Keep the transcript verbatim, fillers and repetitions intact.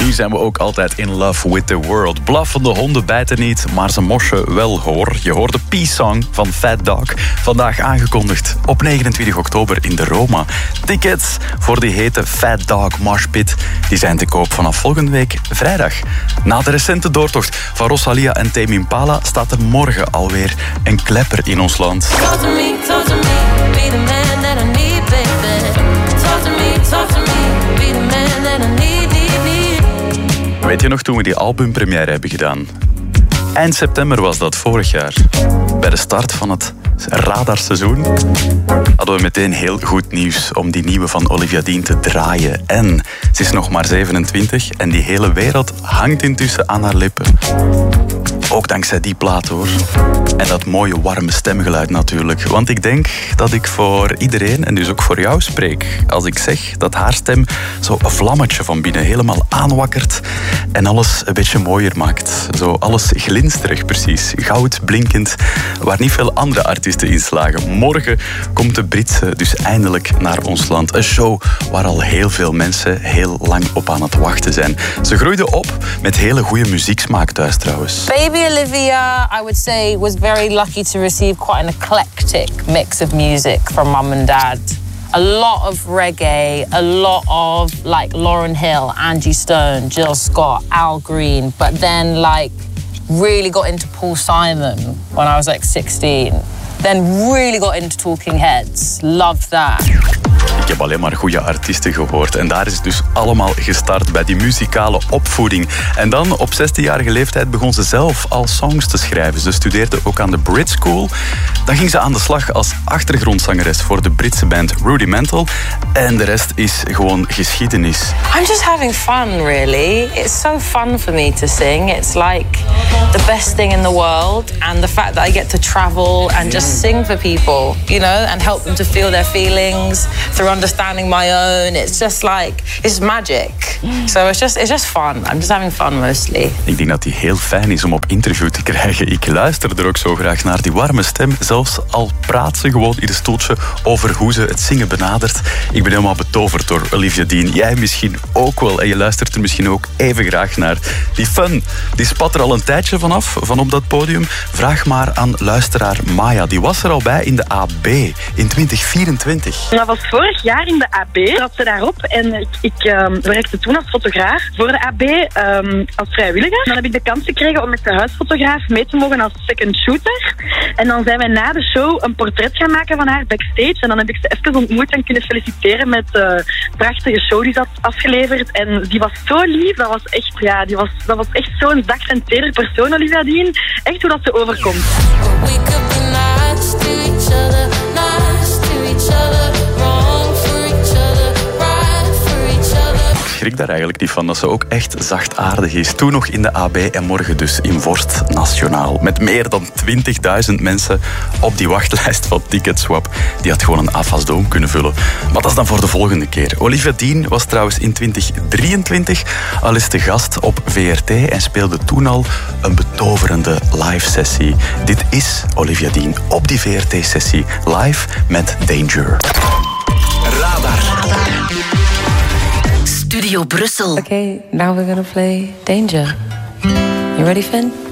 nu zijn we ook altijd in love with the world. Blaffende honden bijten niet, maar ze morsen wel, hoor. Je hoort de Peace Song van Fat Dog. Vandaag aangekondigd op negenentwintig oktober in de Roma. Tickets voor die hete Fat Dog Moshpit die zijn te koop vanaf volgende week vrijdag. Na de recente doortocht van Rosalia en Tame Impala staat er morgen alweer een klepper in ons land. Talk to me, talk to me, be the man that I need, baby. Talk to me, talk to me, be the man that I need, need, need. Weet je nog toen we die albumpremière hebben gedaan? Eind september was dat, vorig jaar. Bij de start van het radarseizoen hadden we meteen heel goed nieuws om die nieuwe van Olivia Dean te draaien. En ze is nog maar zevenentwintig en die hele wereld hangt intussen aan haar lippen. Ook dankzij die plaat, hoor. En dat mooie warme stemgeluid natuurlijk. Want ik denk dat ik voor iedereen en dus ook voor jou spreek als ik zeg dat haar stem zo een vlammetje van binnen helemaal aanwakkert en alles een beetje mooier maakt. Zo alles glinsterig precies, goud, blinkend, waar niet veel andere artiesten in slagen. Morgen komt de Britse dus eindelijk naar ons land. Een show waar al heel veel mensen heel lang op aan het wachten zijn. Ze groeide op met hele goede muzieksmaak thuis trouwens. Baby Olivia, I would say, was very lucky to receive quite an eclectic mix of music from mum and dad. A lot of reggae, a lot of like Lauryn Hill, Angie Stone, Jill Scott, Al Green, but then like really got into Paul Simon when I was like sixteen. Then really got into Talking Heads. Loved that. Ik heb alleen maar goede artiesten gehoord. En daar is het dus allemaal gestart bij die muzikale opvoeding. En dan op zestienjarige leeftijd begon ze zelf al songs te schrijven. Ze studeerde ook aan de Brit School. Dan ging ze aan de slag als achtergrondzangeres voor de Britse band Rudimental. En de rest is gewoon geschiedenis. I'm just having fun, really. It's so fun for me to sing. It's like the best thing in the world. And the fact that I get to travel and just sing for people, you know, and help them to feel their feelings through understanding my own. It's just like, it's magic. So it's just, it's just fun. I'm just having fun mostly. Ik denk dat die heel fijn is om op interview te krijgen. Ik luister er ook zo graag naar, die warme stem. Zelfs al praat ze gewoon in een stoeltje over hoe ze het zingen benadert. Ik ben helemaal betoverd door Olivia Dean. Jij misschien ook wel. En je luistert er misschien ook even graag naar. Die fun, die spat er al een tijdje vanaf, van op dat podium. Vraag maar aan luisteraar Maya. Die was er al bij in de A B in twintig vierentwintig. Dat was vorig jaar in de A B. Zat ze daarop en ik, ik um, werkte toen als fotograaf voor de A B um, als vrijwilliger. Dan heb ik de kans gekregen om met de huisfotograaf mee te mogen als second shooter. En dan zijn wij na de show een portret gaan maken van haar backstage. En dan heb ik ze even ontmoet en kunnen feliciteren met de prachtige show die ze had afgeleverd. En die was zo lief. Dat was echt, ja, die was, dat was echt zo'n zacht en teder persoon, Olivia Dean. Echt hoe dat ze overkomt. We could be nice to each other, nice to each other, wrong for each other, right for each other. Ik schrik daar eigenlijk niet van, dat ze ook echt zachtaardig is. Toen nog in de A B en morgen dus in Vorst Nationaal. Met meer dan twintigduizend mensen op die wachtlijst van Ticketswap. Die had gewoon een afwasdoom kunnen vullen. Maar dat is dan voor de volgende keer. Olivia Dean was trouwens in twintig drieëntwintig al eens te gast op V R T en speelde toen al een betoverende live-sessie. Dit is Olivia Dean op die V R T-sessie live met Danger. Radar. Studio Brussel. Okay, now we're gonna play Danger. You ready, Finn?